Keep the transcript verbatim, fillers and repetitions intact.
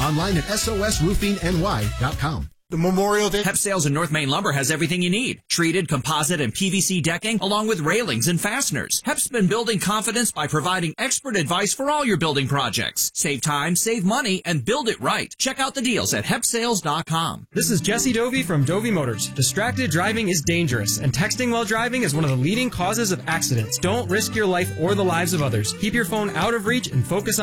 Online at S O S roofing N Y dot com. The Memorial Day. Hep Sales in North Main Lumber has everything you need. Treated, composite, and P V C decking, along with railings and fasteners. Hep's been building confidence by providing expert advice for all your building projects. Save time, save money, and build it right. Check out the deals at hep sales dot com. This is Jesse Dovey from Dovey Motors. Distracted driving is dangerous, and texting while driving is one of the leading causes of accidents. Don't risk your life or the lives of others. Keep your phone out of reach and focus on